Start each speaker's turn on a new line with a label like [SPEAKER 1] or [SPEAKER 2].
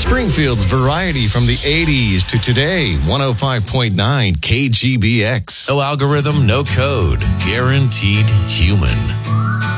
[SPEAKER 1] Springfield's variety from the 80s to today. 105.9 KGBX.
[SPEAKER 2] No algorithm, no code. Guaranteed human.